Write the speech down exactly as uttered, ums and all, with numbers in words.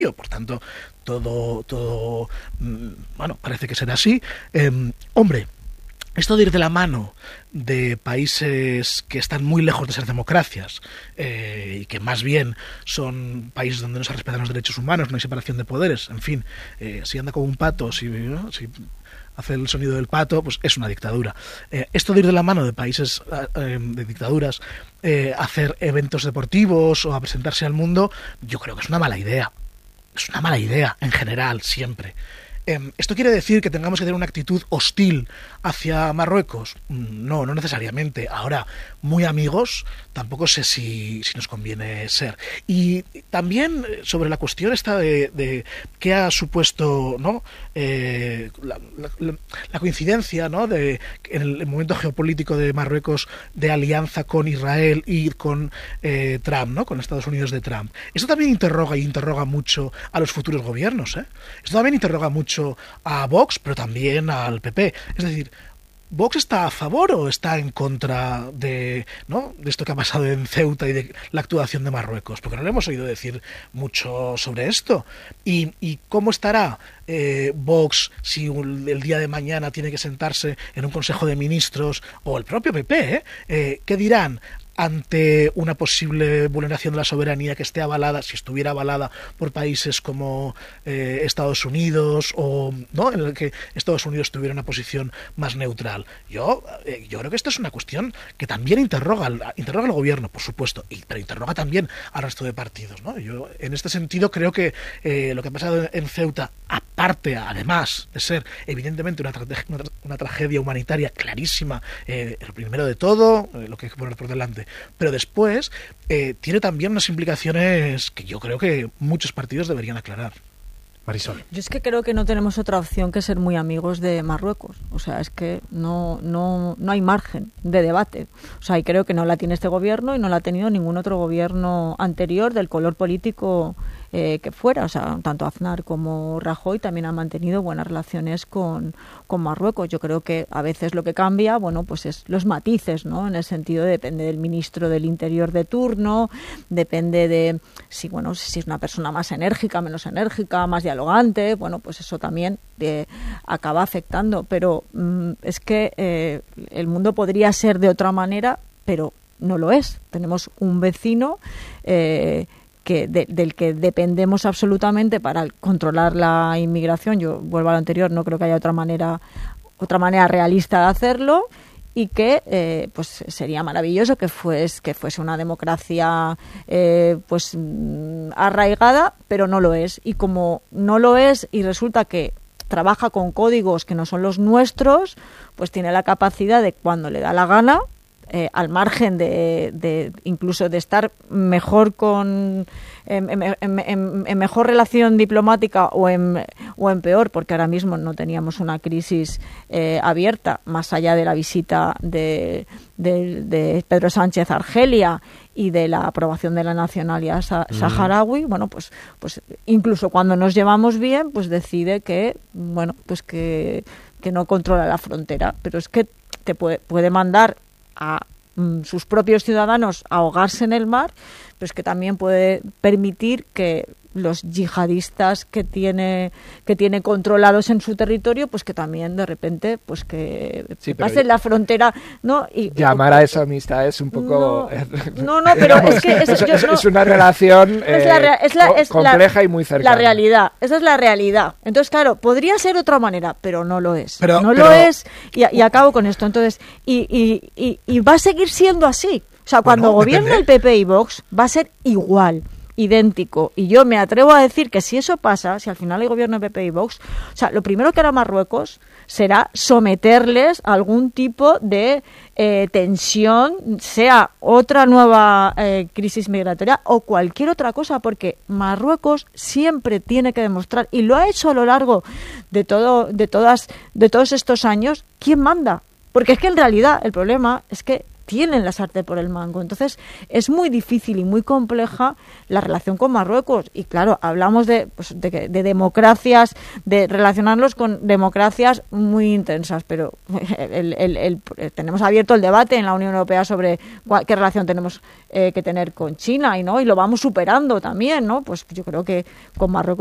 por tanto, todo, todo, bueno, parece que será así. Eh, hombre, esto de ir de la mano de países que están muy lejos de ser democracias eh, y que más bien son países donde no se respetan los derechos humanos, no hay separación de poderes, en fin, eh, si anda como un pato, si, ¿no? si hace el sonido del pato, pues es una dictadura. Eh, esto de ir de la mano de países eh, de dictaduras, eh, hacer eventos deportivos o a presentarse al mundo, yo creo que es una mala idea. Es una mala idea, en general, siempre. Eh, ¿Esto quiere decir que tengamos que tener una actitud hostil hacia Marruecos? No, no necesariamente. Ahora, muy amigos, tampoco sé si, si nos conviene ser. Y también sobre la cuestión esta de, de qué ha supuesto, ¿no? Eh, la, la, la coincidencia, ¿no? De en el momento geopolítico de Marruecos de alianza con Israel y con eh, Trump, ¿no? Con Estados Unidos de Trump. Esto también interroga y interroga mucho a los futuros gobiernos, ¿eh? Esto también interroga mucho a Vox, pero también al P P. Es decir, ¿Vox está a favor o está en contra de, ¿no? de esto que ha pasado en Ceuta y de la actuación de Marruecos? Porque no le hemos oído decir mucho sobre esto. ¿Y, y cómo estará eh, Vox si un, el día de mañana tiene que sentarse en un Consejo de Ministros, o el propio P P? ¿eh? Eh, ¿Qué dirán ante una posible vulneración de la soberanía que esté avalada, si estuviera avalada por países como eh, Estados Unidos, o no, en el que Estados Unidos tuviera una posición más neutral? Yo eh, yo creo que esto es una cuestión que también interroga al, interroga al gobierno, por supuesto, y, pero interroga también al resto de partidos, ¿no? Yo en este sentido creo que eh, lo que ha pasado en Ceuta, aparte además de ser evidentemente una, tra- una, una tragedia humanitaria clarísima, eh, lo primero de todo, eh, lo que hay que poner por delante, pero después eh, tiene también unas implicaciones que yo creo que muchos partidos deberían aclarar. Marisol. Yo es que creo que no tenemos otra opción que ser muy amigos de Marruecos. O sea, es que no, no, no hay margen de debate. O sea, y creo que no la tiene este gobierno y no la ha tenido ningún otro gobierno anterior del color político eh, que fuera. O sea, tanto Aznar como Rajoy también han mantenido buenas relaciones con, con Marruecos. Yo creo que a veces lo que cambia, bueno, pues es los matices, ¿no? En el sentido de, depende del ministro del Interior de turno, depende de si, bueno, si es una persona más enérgica, menos enérgica, más dialogante, bueno, pues eso también eh, acaba afectando. Pero mm, es que eh, el mundo podría ser de otra manera, pero no lo es. Tenemos un vecino eh, que de, del que dependemos absolutamente para controlar la inmigración. Yo vuelvo a lo anterior, no creo que haya otra manera otra manera realista de hacerlo, y que eh, pues sería maravilloso que fuese que fuese una democracia eh, pues arraigada, pero no lo es. Y como no lo es y resulta que trabaja con códigos que no son los nuestros, pues tiene la capacidad de, cuando le da la gana, Eh, al margen de, de incluso de estar mejor con en, en, en, en mejor relación diplomática o en o en peor, porque ahora mismo no teníamos una crisis eh, abierta más allá de la visita de, de, de Pedro Sánchez a Argelia y de la aprobación de la nacionalidad sa- saharaui. Bueno, pues pues incluso cuando nos llevamos bien, pues decide que bueno, pues que que no controla la frontera, pero es que te puede, puede mandar a mm, sus propios ciudadanos a ahogarse en el mar, pero es que también puede permitir que los yihadistas que tiene que tiene controlados en su territorio, pues que también de repente pues que Sí, pasen la frontera, ¿no? Y llamar a esa amistad es un poco no, no, no, pero es que es, es, yo, es, no, es una relación es la, rea- es la, es compleja la, y muy cercana. La realidad, esa es la realidad. Entonces, claro, podría ser otra manera, pero no lo es. Pero, no pero... lo es, y, y acabo con esto. Entonces, y, y, y, y va a seguir siendo así. O sea, cuando Bueno, gobierne depende. el P P y Vox, va a ser igual, idéntico. Y yo me atrevo a decir que si eso pasa, si al final hay gobierno de P P y Vox, o sea, lo primero que hará Marruecos será someterles a algún tipo de eh, tensión, sea otra nueva eh, crisis migratoria o cualquier otra cosa, porque Marruecos siempre tiene que demostrar, y lo ha hecho a lo largo de todo, de todas, de todos estos años, quién manda. Porque es que en realidad el problema es que tienen la sartén por el mango. Entonces, es muy difícil y muy compleja la relación con Marruecos. Y claro, hablamos de, pues, de, de democracias, de relacionarlos con democracias muy intensas, pero el, el, el, el, tenemos abierto el debate en la Unión Europea sobre cuál, qué relación tenemos eh, que tener con China, y no y lo vamos superando también, ¿no? Pues yo creo que con Marruecos